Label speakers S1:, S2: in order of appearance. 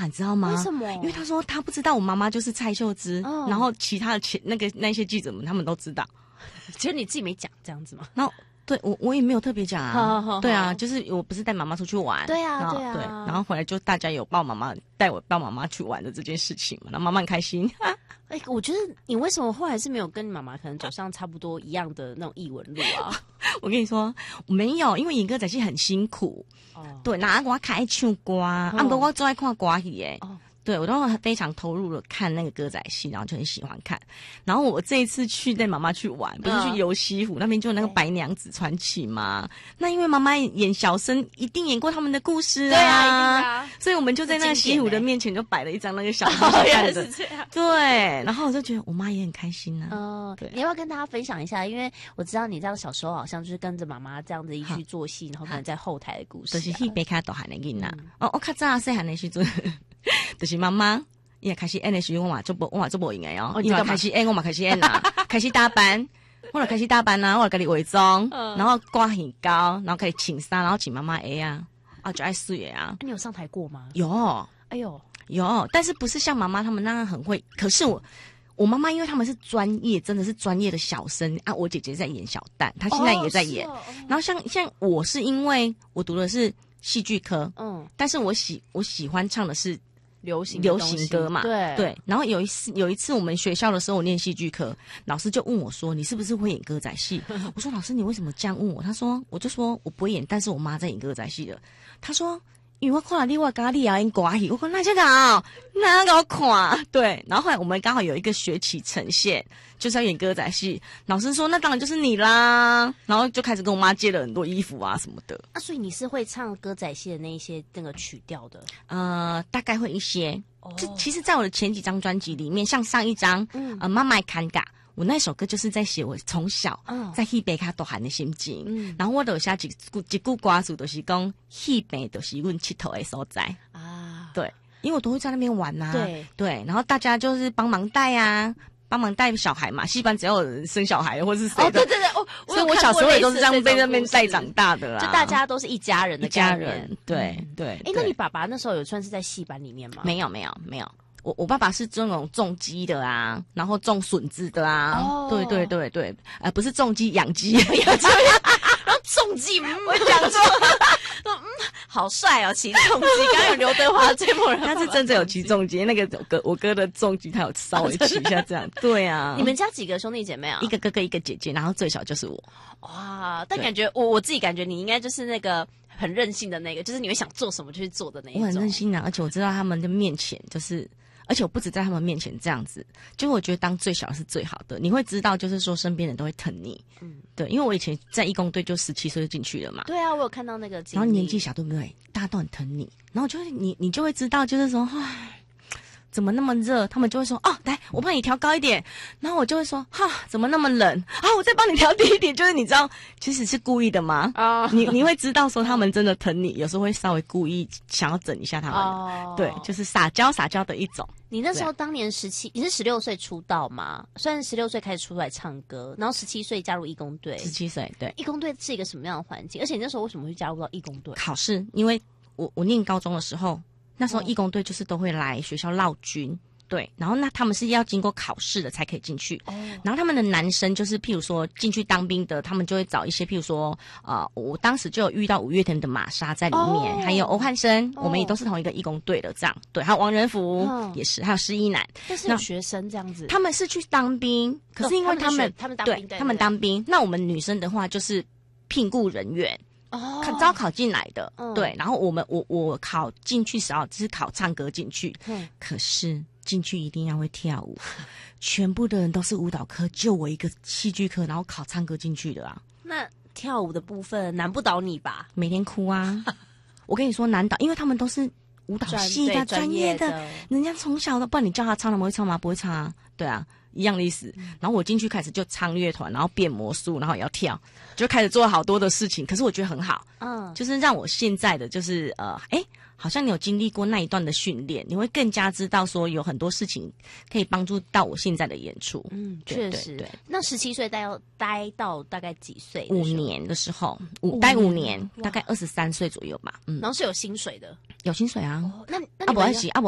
S1: 你知道吗？
S2: 为什么？
S1: 因为他说他不知道我妈妈就是蔡秀芝，然后其他的那些记者们他们都知道，
S2: 其实你自己没讲这样子吗？
S1: 然后对我也没有特别讲啊，
S2: 好
S1: 对啊，就是我不是带妈妈出去玩，
S2: 对啊，
S1: 对，然后回来就大家有带我抱妈妈去玩的这件事情嘛，然后妈妈很开心。
S2: 我觉得你为什么后来是没有跟你妈妈可能走上差不多一样的那种艺文路啊？
S1: 我跟你说，我没有，因为演歌仔戏很辛苦，对，哪我开唱歌，不过我最爱看歌戏诶。对，我都非常投入的看那个歌仔戏，然后就很喜欢看。然后我这一次去带妈妈去玩，不是去游西湖那边就有那个白娘子传奇嘛？那因为妈妈演小生，一定演过他们的故事啊，
S2: 对啊，一定啊。
S1: 所以我们就在那个西湖的面前就摆了一张那个小生看的，对。然后我就觉得我妈也很开心啊。对，
S2: 你要不要跟大家分享一下？因为我知道你这样小时候好像就是跟着妈妈这样子一起做戏，然后可能在后台的故事、
S1: 就是戏别卡大汉的囡仔。我较早细汉的时阵。就是妈妈，伊也开始演的时候，我嘛做无用的哦。伊嘛开始演，我嘛开始演啦，开始打扮，我就开始打扮啦，我就给你伪装，然后挂很高，然后开始请纱，然后请妈妈就爱水的啊。
S2: 你有上台过吗？
S1: 有，
S2: 哎呦，
S1: 有，但是不是像妈妈他们那样很会。可是我妈妈因为他们是专业，真的是专业的小生啊。我姐姐在演小旦，她现在也在演。然后像我是因为我读的是戏剧科，但是我喜欢唱的是流行歌嘛，对。然后有一次我们学校的时候，我念戏剧科，老师就问我说：“你是不是会演歌仔戏？”我说：“老师，你为什么这样问我？”我就说我不会演，但是我妈在演歌仔戏的。他说：“因为我看了我咖喱演歌戏。”我说：“那这个那给我看。”对。然后后来我们刚好有一个学期呈现，就是要演歌仔戏，老师说：“那当然就是你啦。”然后就开始跟我妈借了很多衣服啊什么的。
S2: 所以你是会唱歌仔戏的那一些那个曲调的？
S1: 大概会一些。其实在我的前几張專輯裡面，像上一張媽媽看嘎，我那首歌就是在寫我從小在戲北卡大漢的心情，然後我就寫一句歌詞，就是講戲北就是阮佚佗的所在啊。对，因為我都會在那邊玩啊。對，然後大家就是幫忙帶小孩嘛，戲班只要有人生小孩或是誰的，
S2: 對，
S1: 所以我小時候也都是這樣被那邊帶長大的啦。
S2: 就大家都是一家人的概念。
S1: 對。
S2: 那你爸爸那時候有算是在戲班裡面嗎？
S1: 沒有。我爸爸是這種種雞的啊，然後種筍子的啊。對，不是種雞，養雞。
S2: 然後種雞，我講錯。好帥哦，騎重機，剛剛有劉德華這波人，
S1: 他是真的有騎重機，那個我哥的重機他有稍微騎一下這樣。對啊，
S2: 你們家幾個兄弟姐妹啊？
S1: 一個哥哥一個姐姐，然後最小就是我。
S2: 哇，但感覺我自己感覺你應該就是那個很任性的那個，就是你會想做什麼就去做的那一種。
S1: 我很任性啊，而且我知道他們的面前就是而且我不止在他們面前這樣子，就我覺得當最小是最好的，你會知道就是說身邊人都會疼你。對，因為我以前在義工隊就17歲就進去了嘛。
S2: 對啊，我有看到那個經歷。
S1: 然後年紀小對不對？大家都很疼你，然後就是你就會知道就是說怎麼那麼熱？他們就會說來我幫你調高一點，然後我就會說怎麼那麼冷我再幫你調低一點。就是你知道其實是故意的嗎？你會知道說他們真的疼你，有時候會稍微故意想要整一下他們。對，就是撒嬌的一種。
S2: 你那時候當年你是16歲出道嗎？雖然16歲開始出來唱歌，然後17歲加入義工隊。
S1: 17歲，對。
S2: 義工隊是一個什麼樣的環境？而且你那時候為什麼會加入到義工隊？
S1: 考試，因為我念高中的時候，那時候義工隊就是都會來學校繞軍。對，然後那他們是要經過考試的才可以進去。然後他們的男生就是譬如說進去當兵的，他們就會找一些譬如說我當時就有遇到五月天的瑪莎在裡面，還有歐漢聲，我們也都是同一個義工隊的這樣。對，還有王仁福也是，還有施一男。
S2: 但是有學生這樣子，
S1: 他們是去當兵，可是因為他們當兵，那我們女生的話就是聘僱人員。招考進來的，對，然後我考進去時候只是考唱歌進去，可是進去一定要會跳舞，全部的人都是舞蹈科，就我一個戲劇科，然後考唱歌進去的啊。
S2: 那跳舞的部分難不倒你吧？
S1: 每天哭啊！我跟你說難倒，因為他們都是舞蹈系的專業的，人家從小的，不然你叫他唱，他們會唱嗎？不會唱啊，對啊。一樣的意思，然後我進去開始就唱樂團，然後變魔術，然後也要跳，就開始做好多的事情。可是我覺得很好，就是讓我現在的就是好像你有經歷過那一段的訓練，你會更加知道說有很多事情可以幫助到我現在的演出。
S2: 確實。對，那17歲待到大概幾歲
S1: ？5年的時候，待5年，大概23歲左右吧。
S2: 然後是有薪水的，
S1: 有薪水啊。
S2: 那不會洗